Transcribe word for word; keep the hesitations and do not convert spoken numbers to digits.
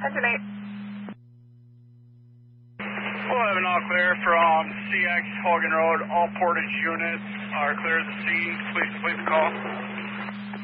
Engine eight. We'll have an all clear from C X Hogan Road. All portage units are clear of the scene. Please complete the call.